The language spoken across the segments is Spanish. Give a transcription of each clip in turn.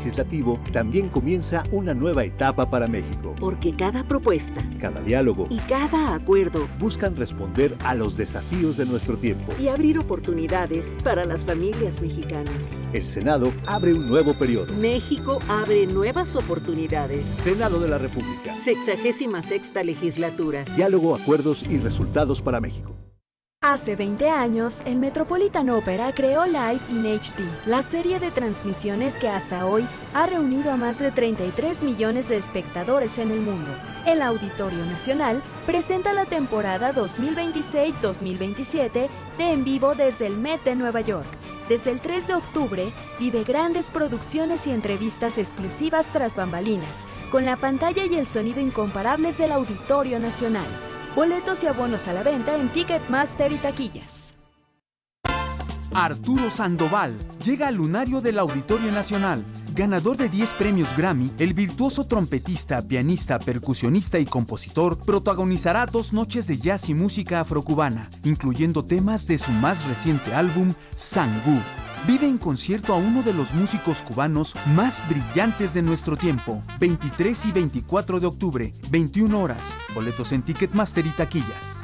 legislativo, también comienza una nueva etapa para México. Porque cada propuesta, cada diálogo y cada acuerdo buscan responder a los desafíos de nuestro tiempo y abrir oportunidades para las familias mexicanas. El Senado abre un nuevo periodo. México abre nuevas oportunidades. Senado de la República. 66ª legislatura. Diálogo, acuerdos y resultados para México. Hace 20 años, el Metropolitan Opera creó Live in HD, la serie de transmisiones que hasta hoy ha reunido a más de 33 millones de espectadores en el mundo. El Auditorio Nacional presenta la temporada 2026-2027 de En Vivo desde el Met de Nueva York. Desde el 3 de octubre, vive grandes producciones y entrevistas exclusivas tras bambalinas, con la pantalla y el sonido incomparables del Auditorio Nacional. Boletos y abonos a la venta en Ticketmaster y taquillas. Arturo Sandoval llega al lunario del Auditorio Nacional. Ganador de 10 premios Grammy, el virtuoso trompetista, pianista, percusionista y compositor protagonizará 2 noches de jazz y música afrocubana, incluyendo temas de su más reciente álbum, Sangú. Vive en concierto a uno de los músicos cubanos más brillantes de nuestro tiempo. 23 y 24 de octubre, 21 horas. Boletos en Ticketmaster y taquillas.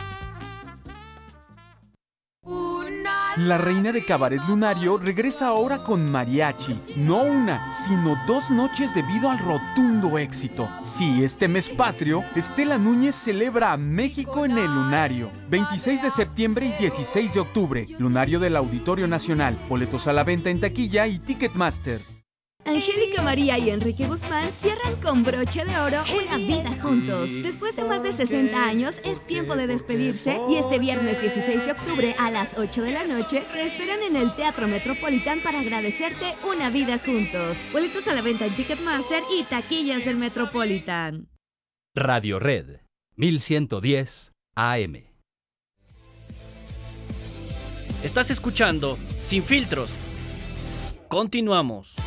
La reina de Cabaret Lunario regresa ahora con mariachi. No una, sino 2 noches debido al rotundo éxito. Sí, este mes patrio, Estela Núñez celebra a México en el Lunario. 26 de septiembre y 16 de octubre. Lunario del Auditorio Nacional. Boletos a la venta en taquilla y Ticketmaster. Angélica María y Enrique Guzmán cierran con broche de oro una vida juntos. Después de más de 60 años, es tiempo de despedirse y este viernes 16 de octubre a las 8 de la noche te esperan en el Teatro Metropolitan para agradecerte una vida juntos. Boletos a la venta en Ticketmaster y taquillas del Metropolitan. Radio Red, 1110 AM. Estás escuchando Sin Filtros. Continuamos.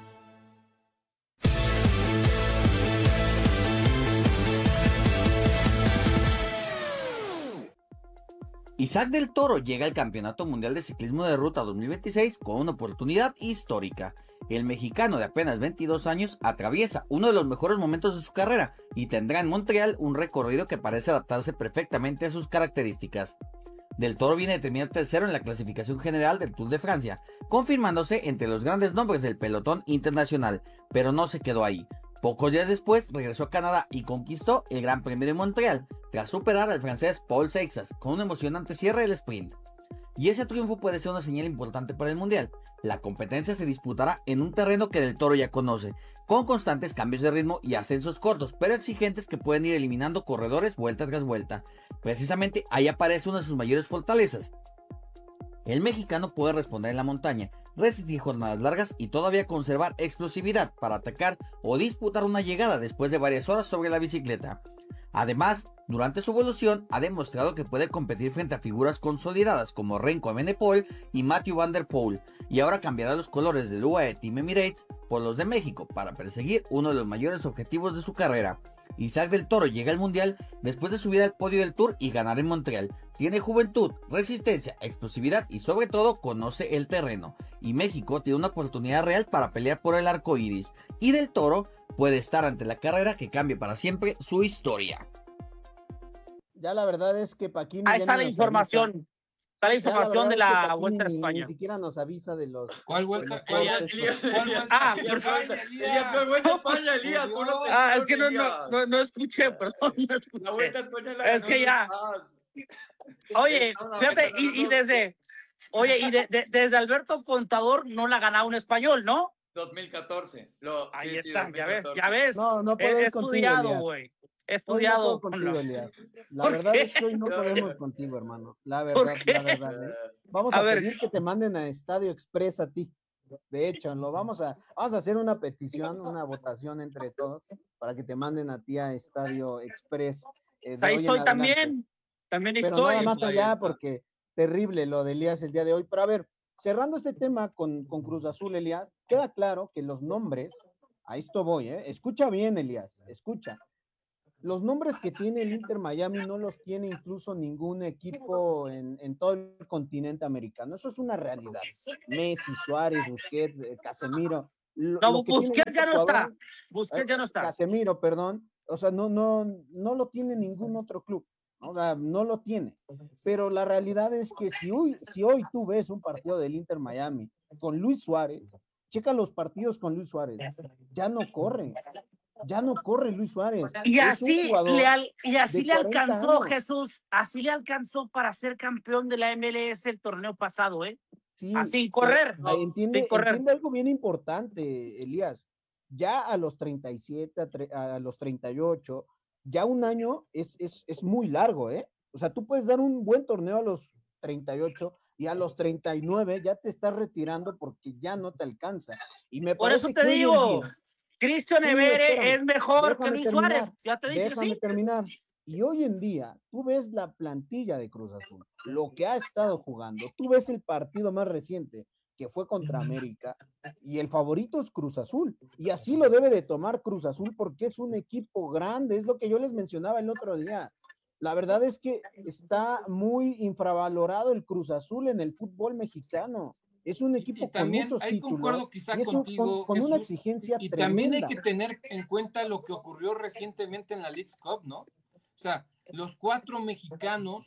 Isaac del Toro llega al Campeonato Mundial de Ciclismo de Ruta 2026 con una oportunidad histórica. El mexicano de apenas 22 años atraviesa uno de los mejores momentos de su carrera y tendrá en Montreal un recorrido que parece adaptarse perfectamente a sus características. Del Toro viene de terminar tercero en la clasificación general del Tour de Francia, confirmándose entre los grandes nombres del pelotón internacional, pero no se quedó ahí. Pocos días después regresó a Canadá y conquistó el Gran Premio de Montreal, tras superar al francés Paul Seixas con un emocionante cierre del sprint. Y ese triunfo puede ser una señal importante para el Mundial. La competencia se disputará en un terreno que Del Toro ya conoce, con constantes cambios de ritmo y ascensos cortos, pero exigentes que pueden ir eliminando corredores vuelta tras vuelta. Precisamente ahí aparece una de sus mayores fortalezas. El mexicano puede responder en la montaña, resistir jornadas largas y todavía conservar explosividad para atacar o disputar una llegada después de varias horas sobre la bicicleta. Además, durante su evolución ha demostrado que puede competir frente a figuras consolidadas como Renko Evenepoel y Mathieu van der Poel, y ahora cambiará los colores del UAE Team Emirates por los de México para perseguir uno de los mayores objetivos de su carrera. Isaac del Toro llega al Mundial después de subir al podio del Tour y ganar en Montreal. Tiene juventud, resistencia, explosividad y sobre todo conoce el terreno. Y México tiene una oportunidad real para pelear por el arco iris. Y Del Toro puede estar ante la carrera que cambie para siempre su historia. Ya la verdad es que Paquini... Ahí está la información. Está la información de la Vuelta a España. Ni siquiera nos avisa de los... ¿Cuál vuelta? Elías, Vuelta a España, Elías. Es que no escuché, perdón, no escuché. La Vuelta a España es que ya... Oye, fíjate, desde Alberto Contador no la ha ganado un español, ¿no? 2014. Ahí está, 2014. ya ves. No he estudiado, güey. He estudiado. Contigo, Elías. La verdad es que hoy no podemos contigo, hermano. La verdad. Vamos a pedir que te manden a Estadio Express a ti. De hecho, vamos a hacer una petición, una votación entre todos para que te manden a ti a Estadio Express. Ahí estoy también. También estoy. Pero nada más allá porque terrible lo de Elías el día de hoy. Pero a ver, cerrando este tema con Cruz Azul, Elías, queda claro que los nombres, a esto voy, escucha bien, Elías, escucha. Los nombres que tiene el Inter Miami no los tiene incluso ningún equipo en todo el continente americano. Eso es una realidad. Messi, Suárez, Busquets, Casemiro, lo que tiene Busquets ya este no está. jugador, Busquets ya no está. Casemiro, perdón, o sea, no lo tiene ningún otro club. O sea, no lo tiene. Pero la realidad es que si hoy tú ves un partido del Inter Miami con Luis Suárez, checa los partidos con Luis Suárez, ya no corre Luis Suárez. Y así le alcanzó, años. Jesús, así le alcanzó para ser campeón de la MLS el torneo pasado, ¿eh? Sí, sin correr. Entiende algo bien importante, Elías. Ya a los 37, a los 38, ya un año es muy largo, ¿eh? O sea, tú puedes dar un buen torneo a los 38 y a los 39 ya te estás retirando porque ya no te alcanza. Y me Por eso te digo, Cristian Evere es mejor que Luis Suárez. Ya te dije, déjame terminar. Y hoy en día, tú ves la plantilla de Cruz Azul, lo que ha estado jugando, tú ves el partido más reciente, que fue contra América, y el favorito es Cruz Azul, y así lo debe de tomar Cruz Azul porque es un equipo grande, es lo que yo les mencionaba el otro día. La verdad es que está muy infravalorado el Cruz Azul en el fútbol mexicano. Es un equipo con muchos títulos. Concuerdo quizá contigo, con una exigencia y tremenda. también hay que tener en cuenta lo que ocurrió recientemente en la Leagues Cup, ¿no? O sea, los 4 mexicanos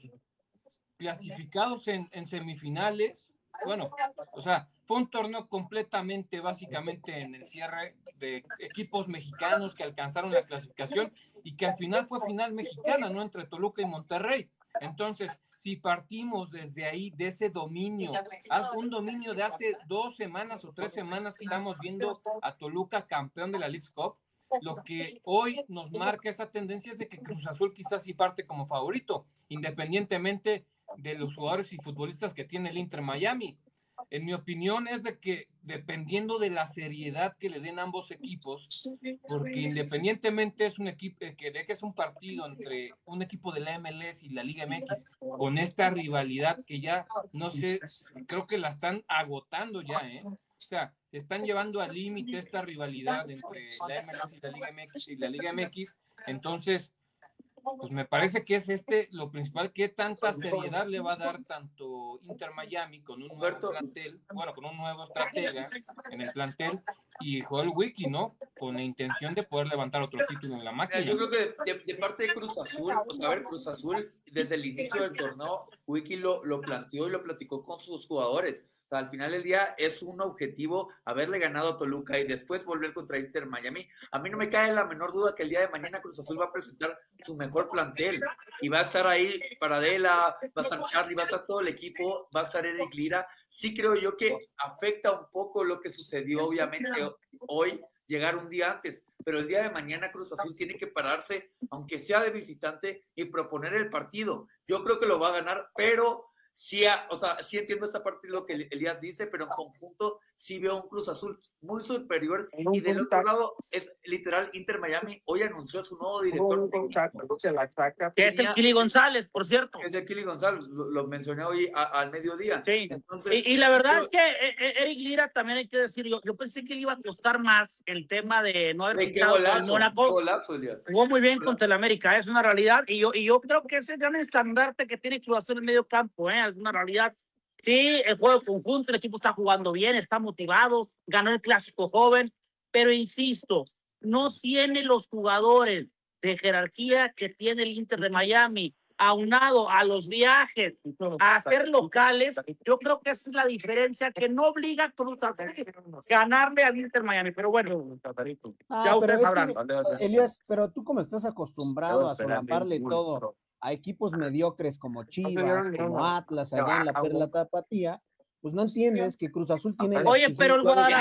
clasificados en semifinales, bueno, o sea, fue un torneo completamente, básicamente en el cierre de equipos mexicanos que alcanzaron la clasificación y que al final fue final mexicana, ¿no? Entre Toluca y Monterrey. Entonces, si partimos desde ahí, de ese dominio, un dominio de hace 2 semanas o 3 semanas que estamos viendo a Toluca campeón de la Leagues Cup, lo que hoy nos marca esta tendencia es de que Cruz Azul quizás sí parte como favorito, independientemente de los jugadores y futbolistas que tiene el Inter Miami. En mi opinión es de que dependiendo de la seriedad que le den ambos equipos, porque independientemente es un equipo que es un partido entre un equipo de la MLS y la Liga MX, con esta rivalidad que ya no sé, creo que la están agotando ya, O sea, están llevando al límite esta rivalidad entre la MLS y la Liga MX, entonces pues me parece que es lo principal, qué tanta seriedad le va a dar tanto Inter Miami con un nuevo plantel, bueno, con un nuevo estratega en el plantel, y Joel Wiki, ¿no? Con la intención de poder levantar otro título en la máquina. Yo creo que de parte de Cruz Azul, pues a ver, Cruz Azul, desde el inicio del torneo, Wiki lo planteó y lo platicó con sus jugadores. O sea, al final del día es un objetivo haberle ganado a Toluca y después volver contra Inter Miami. A mí no me cae la menor duda que el día de mañana Cruz Azul va a presentar su mejor plantel y va a estar ahí Paradela, va a estar Charlie, va a estar todo el equipo, va a estar Eric Lira. Sí creo yo que afecta un poco lo que sucedió obviamente hoy, llegar un día antes, pero el día de mañana Cruz Azul tiene que pararse, aunque sea de visitante, y proponer el partido. Yo creo que lo va a ganar, pero sí, o sea, sí entiendo esta parte de lo que Elías dice, pero en conjunto sí veo un Cruz Azul muy superior. Y del otro lado, es literal, Inter Miami hoy anunció su nuevo director técnico. Que es el Kili González, por cierto. Es el Kili González, lo mencioné hoy al mediodía. Sí. Entonces, y la verdad es que Eric Lira también hay que decir, yo pensé que le iba a costar más el tema de no haber fichado con Mónaco. Jugó muy bien contra el América, es una realidad. Y yo creo que ese gran estandarte que tiene Cruz Azul en el medio campo, es una realidad. Sí, el juego conjunto, el equipo está jugando bien, está motivado, ganó el clásico joven, pero insisto, no tiene los jugadores de jerarquía que tiene el Inter de Miami, aunado a los viajes, a hacer locales. Yo creo que esa es la diferencia que no obliga a Cruz Azul ganarle al Inter Miami, pero bueno, ya ustedes sabrán. Elías, pero tú como estás acostumbrado a solamparle todo a equipos mediocres como Chivas, como Atlas, allá en la Perla Tapatía, pues no entiendes que Cruz Azul tiene la Oye, pero el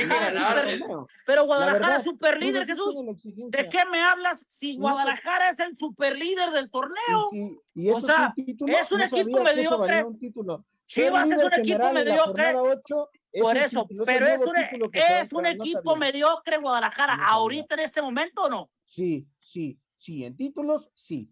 Guadalajara es super líder, Jesús. ¿De qué me hablas si Guadalajara es el super líder del torneo? Y eso, o sea, es un equipo mediocre. Chivas es un equipo mediocre. Por eso, pero es un equipo mediocre Guadalajara ahorita en este momento, ¿o no? Sí, en títulos, sí.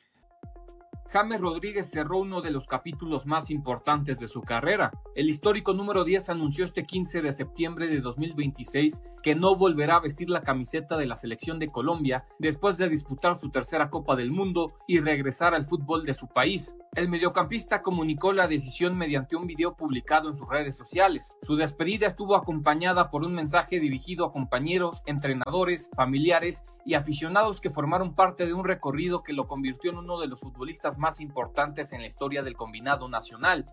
James Rodríguez cerró uno de los capítulos más importantes de su carrera. El histórico número 10 anunció este 15 de septiembre de 2026 que no volverá a vestir la camiseta de la selección de Colombia después de disputar su tercera Copa del Mundo y regresar al fútbol de su país. El mediocampista comunicó la decisión mediante un video publicado en sus redes sociales. Su despedida estuvo acompañada por un mensaje dirigido a compañeros, entrenadores, familiares y aficionados que formaron parte de un recorrido que lo convirtió en uno de los futbolistas más importantes en la historia del combinado nacional.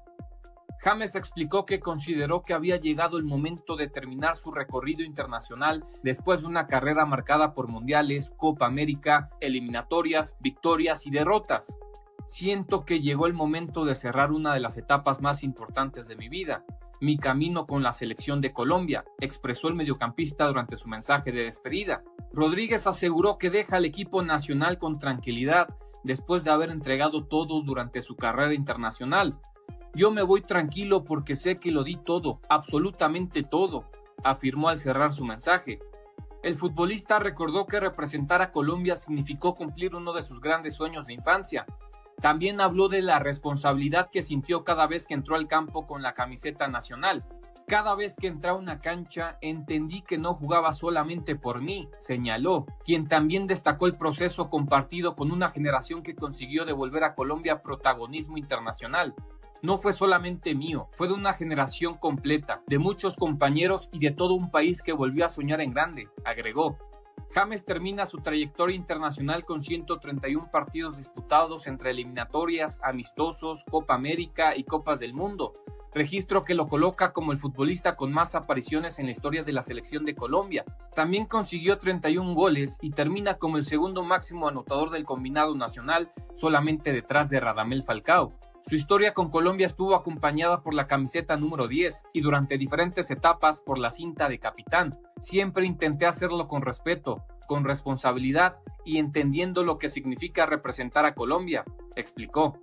James explicó que consideró que había llegado el momento de terminar su recorrido internacional después de una carrera marcada por mundiales, Copa América, eliminatorias, victorias y derrotas. Siento que llegó el momento de cerrar una de las etapas más importantes de mi vida, mi camino con la selección de Colombia, expresó el mediocampista durante su mensaje de despedida. Rodríguez aseguró que deja al equipo nacional con tranquilidad después de haber entregado todo durante su carrera internacional. Yo me voy tranquilo porque sé que lo di todo, absolutamente todo, afirmó al cerrar su mensaje. El futbolista recordó que representar a Colombia significó cumplir uno de sus grandes sueños de infancia. También habló de la responsabilidad que sintió cada vez que entró al campo con la camiseta nacional. Cada vez que entraba a una cancha entendí que no jugaba solamente por mí, señaló, quien también destacó el proceso compartido con una generación que consiguió devolver a Colombia protagonismo internacional. No fue solamente mío, fue de una generación completa, de muchos compañeros y de todo un país que volvió a soñar en grande, agregó. James termina su trayectoria internacional con 131 partidos disputados entre eliminatorias, amistosos, Copa América y Copas del Mundo, registro que lo coloca como el futbolista con más apariciones en la historia de la selección de Colombia. También consiguió 31 goles y termina como el segundo máximo anotador del combinado nacional, solamente detrás de Radamel Falcao. Su historia con Colombia estuvo acompañada por la camiseta número 10 y durante diferentes etapas por la cinta de capitán. Siempre intenté hacerlo con respeto, con responsabilidad y entendiendo lo que significa representar a Colombia, explicó.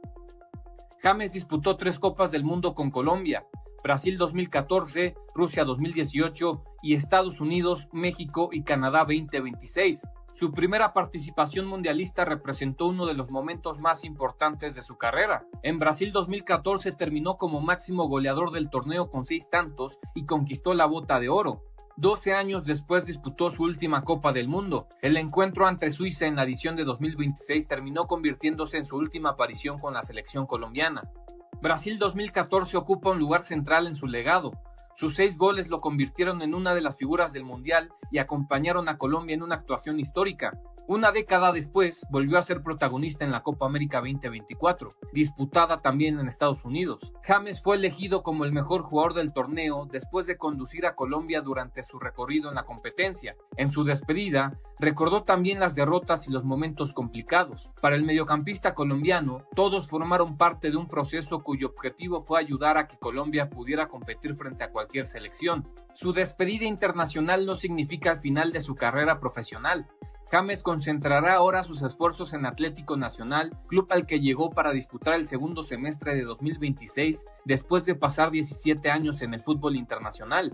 James disputó 3 Copas del Mundo con Colombia, Brasil 2014, Rusia 2018 y Estados Unidos, México y Canadá 2026. Su primera participación mundialista representó uno de los momentos más importantes de su carrera. En Brasil 2014 terminó como máximo goleador del torneo con 6 tantos y conquistó la Bota de Oro. 12 años después disputó su última Copa del Mundo. El encuentro ante Suiza en la edición de 2026 terminó convirtiéndose en su última aparición con la selección colombiana. Brasil 2014 ocupa un lugar central en su legado. Sus 6 goles lo convirtieron en una de las figuras del Mundial y acompañaron a Colombia en una actuación histórica. Una década después, volvió a ser protagonista en la Copa América 2024, disputada también en Estados Unidos. James fue elegido como el mejor jugador del torneo después de conducir a Colombia durante su recorrido en la competencia. En su despedida, recordó también las derrotas y los momentos complicados. Para el mediocampista colombiano, todos formaron parte de un proceso cuyo objetivo fue ayudar a que Colombia pudiera competir frente a cualquier selección. Su despedida internacional no significa el final de su carrera profesional. James concentrará ahora sus esfuerzos en Atlético Nacional, club al que llegó para disputar el segundo semestre de 2026, después de pasar 17 años en el fútbol internacional.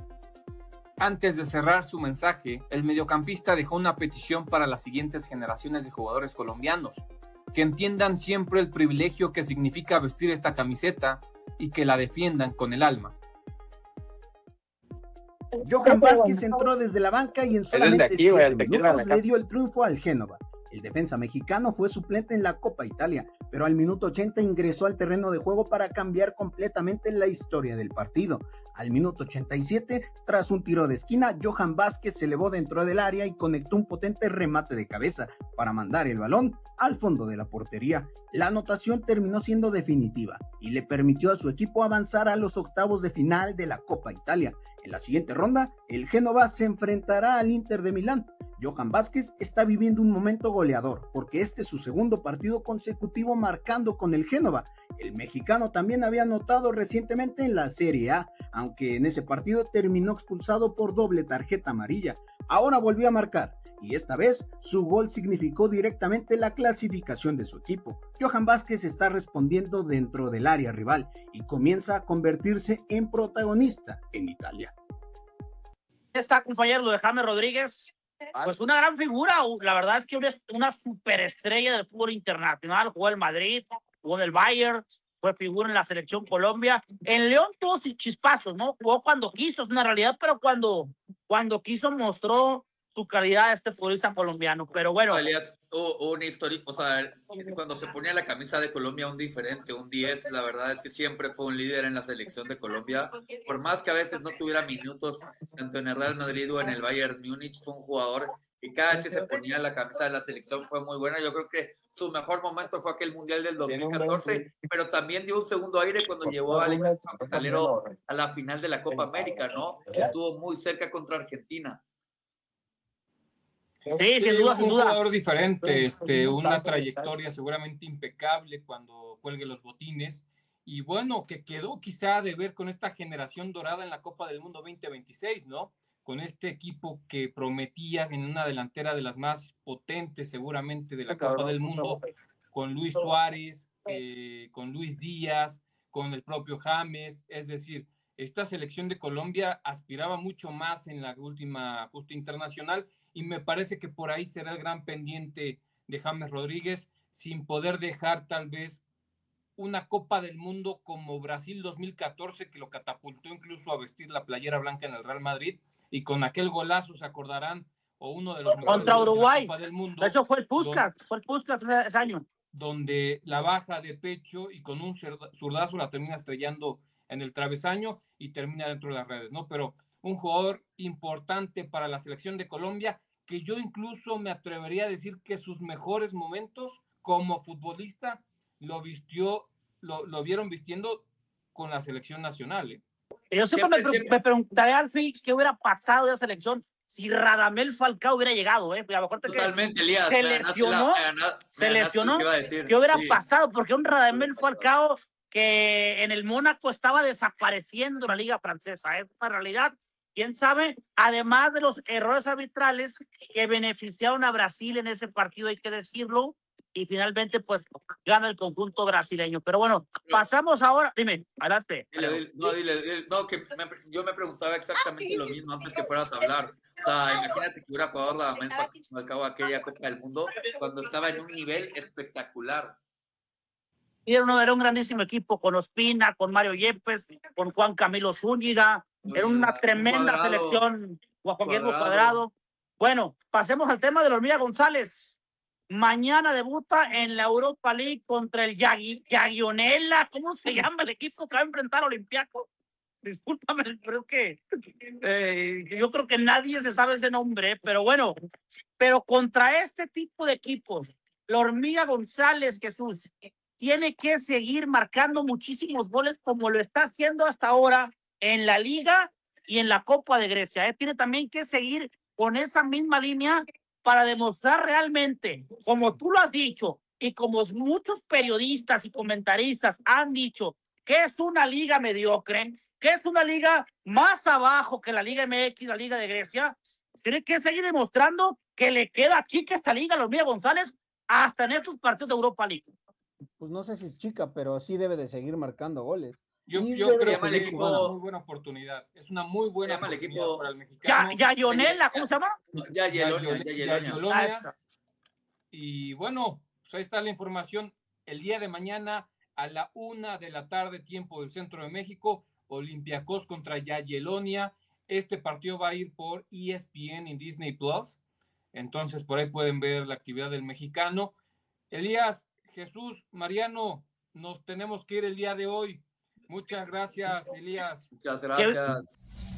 Antes de cerrar su mensaje, el mediocampista dejó una petición para las siguientes generaciones de jugadores colombianos, que entiendan siempre el privilegio que significa vestir esta camiseta y que la defiendan con el alma. Johan Vázquez entró desde la banca y en solamente 7 minutos le dio el triunfo al Génova. El defensa mexicano fue suplente en la Copa Italia, pero al minuto 80 ingresó al terreno de juego para cambiar completamente la historia del partido. Al minuto 87, tras un tiro de esquina, Johan Vázquez se elevó dentro del área y conectó un potente remate de cabeza para mandar el balón al fondo de la portería. La anotación terminó siendo definitiva y le permitió a su equipo avanzar a los octavos de final de la Copa Italia. En la siguiente ronda, el Génova se enfrentará al Inter de Milán. Johan Vázquez está viviendo un momento goleador, porque este es su segundo partido consecutivo marcando con el Génova. El mexicano también había anotado recientemente en la Serie A, aunque en ese partido terminó expulsado por doble tarjeta amarilla. Ahora volvió a marcar, y esta vez su gol significó directamente la clasificación de su equipo. Johan Vázquez está respondiendo dentro del área rival y comienza a convertirse en protagonista en Italia. Está compañero de James Rodríguez. Pues una gran figura, la verdad es que una superestrella del fútbol internacional, jugó en Madrid, jugó en el Bayern, fue figura en la selección Colombia. En León tuvo sus chispazos, ¿no? Jugó cuando quiso, es una realidad, pero cuando quiso mostró su calidad este futbolista colombiano. Pero bueno. un histórico, o sea, cuando se ponía la camisa de Colombia, un diferente, un 10, la verdad es que siempre fue un líder en la selección de Colombia, por más que a veces no tuviera minutos, tanto en el Real Madrid o en el Bayern Múnich, fue un jugador que cada vez que se ponía la camisa de la selección fue muy buena. Yo creo que su mejor momento fue aquel Mundial del 2014, pero también dio un segundo aire cuando llevó al equipo capitalero a la final de la Copa América, ¿no? Estuvo muy cerca contra Argentina. Sí, sin duda, un jugador diferente, una trayectoria seguramente impecable cuando cuelgue los botines, y bueno, que quedó quizá de ver con esta generación dorada en la Copa del Mundo 2026, ¿no? Con este equipo que prometía en una delantera de las más potentes seguramente de la Copa del Mundo, con Luis Suárez, con Luis Díaz, con el propio James, es decir, esta selección de Colombia aspiraba mucho más en la última justa internacional, y me parece que por ahí será el gran pendiente de James Rodríguez, sin poder dejar tal vez una Copa del Mundo como Brasil 2014, que lo catapultó incluso a vestir la playera blanca en el Real Madrid, y con aquel golazo, se acordarán, o uno de los contra Uruguay, de la Copa del Mundo. Eso fue el Puskás ese año. Donde la baja de pecho y con un zurdazo la termina estrellando en el travesaño y termina dentro de las redes, ¿no? Pero un jugador importante para la selección de Colombia, que yo incluso me atrevería a decir que sus mejores momentos como futbolista lo vieron vistiendo con la selección nacional, ¿eh? Yo siempre me preguntaré al fin qué hubiera pasado de la selección si Radamel Falcao hubiera llegado, ¿eh? A lo mejor totalmente, Elías. Se lesionó. ¿Qué hubiera pasado? Porque un Radamel Falcao que en el Mónaco estaba desapareciendo la liga francesa, es una realidad. ¿Quién sabe? Además de los errores arbitrales que beneficiaron a Brasil en ese partido, hay que decirlo, y finalmente pues gana el conjunto brasileño. Pero bueno, pasamos ahora, dime, adelante. Yo me preguntaba exactamente lo mismo antes que fueras a hablar. O sea, imagínate que hubiera jugado Radamel Falcao aquella Copa del Mundo cuando estaba en un nivel espectacular. Y era un grandísimo equipo con Ospina, con Mario Yepes, con Juan Camilo Zúñiga. Era una tremenda selección. Juan Guillermo Cuadrado. Bueno, pasemos al tema de la Hormiga González. Mañana debuta en la Europa League contra el Jagiellonella. ¿Cómo se llama el equipo que va a enfrentar a Olympiacos? Discúlpame, creo que yo creo que nadie se sabe ese nombre, pero bueno, pero contra este tipo de equipos, la Hormiga González, Jesús, tiene que seguir marcando muchísimos goles como lo está haciendo hasta ahora en la Liga y en la Copa de Grecia. Tiene también que seguir con esa misma línea para demostrar realmente, como tú lo has dicho, y como muchos periodistas y comentaristas han dicho, que es una liga mediocre, que es una liga más abajo que la Liga MX, la Liga de Grecia. Tiene que seguir demostrando que le queda chica esta liga a la Hormiga González hasta en estos partidos de Europa League. Pues no sé si es chica, pero sí debe de seguir marcando goles. Yo creo que es una muy buena oportunidad. Es una muy buena oportunidad para el mexicano. Jagiellonella, ¿cómo se llama? Jagiellonella. Y bueno, pues ahí está la información. El día de mañana a la 1 de la tarde, tiempo del centro de México, Olympiacos contra Jagiellonia. Este partido va a ir por ESPN y Disney Plus. Entonces, por ahí pueden ver la actividad del mexicano. Elías, Jesús, Mariano, nos tenemos que ir el día de hoy. Muchas gracias, Elías. Muchas gracias.